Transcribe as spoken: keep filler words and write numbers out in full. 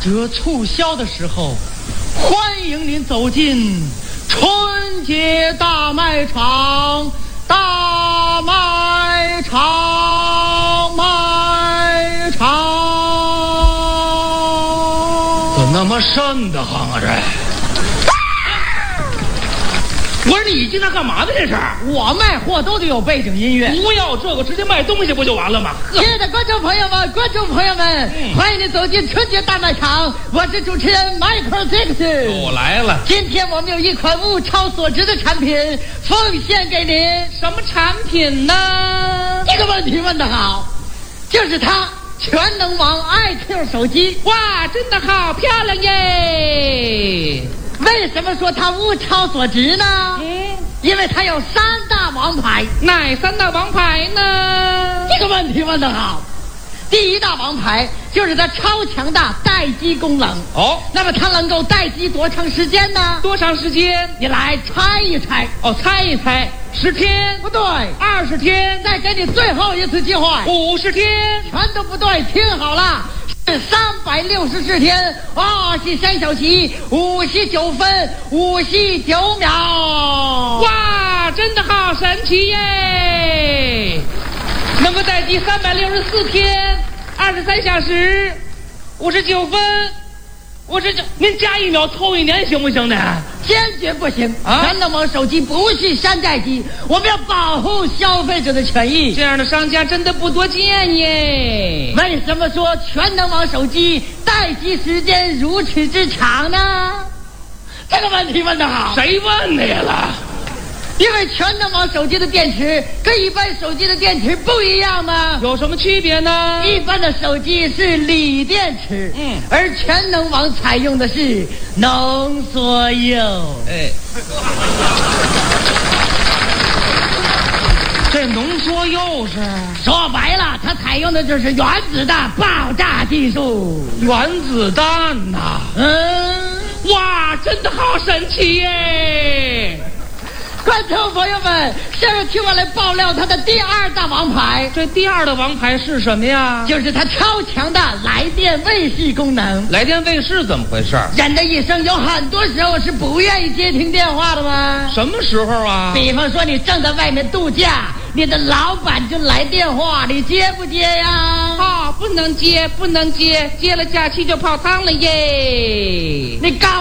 折促销的时候，欢迎您走进春节大卖场，大卖场，卖场。 怎么那么瘆得慌啊这？我说你进来干嘛呢？这是我卖货都得有背景音乐， 不要这个，直接卖东西不就完了吗？ 亲爱的观众朋友们，观众朋友们，嗯、欢迎您走进春节大卖场，我是主持人 Michael Jackson。 我来了。 今天我们有一款物超所值的产品奉献给您。 什么产品呢？ 这个问题问得好，就是它全能王 I Q 手机。 哇，真的好漂亮耶！ 为什么说它物超所值呢？嗯，因为它有三大王牌。 哪三大王牌呢？ 这个问题问得好。第一大王牌就是它超强大待机功能。 哦， 那么它能够待机多长时间呢？ 多长时间？ 你来猜一猜。 哦，猜一猜。十天？ 不对。 二十天？ 再给你最后一次机会。 五十天？ 全都不对，听好了。三百六十四天，二十三小时，五十九分，五十九秒。 哇，真的好神奇耶！能够待机三百六十四天，二十三小时，五十九分，五十九。您加一秒凑一年行不行呢？ 坚决不行！ 啊， 全能王手机不是山寨机，我们要保护消费者的权益。 这样的商家真的不多见耶。 为什么说全能王手机待机时间如此之长呢？这个问题问得好。 谁问你了？ 因为全能王手机的电池跟一般手机的电池不一样嘛。 有什么区别呢？ 一般的手机是锂电池， 嗯， 而全能王采用的是浓缩铀。 哎，这浓缩铀是说白了，它采用的就是原子弹爆炸技术。 原子弹呐、啊？ 嗯， 哇，真的好神奇耶！ 观众朋友们，下面听我来爆料它的第二大王牌。 这第二的王牌是什么呀？ 就是它超强的来电卫士功能。 来电卫士怎么回事？ 人的一生有很多时候是不愿意接听电话的吗？ 什么时候啊？ 比方说你正在外面度假，你的老板就来电话，你接不接呀？ 啊，不能接，不能接，接了假期就泡汤了耶！ 你告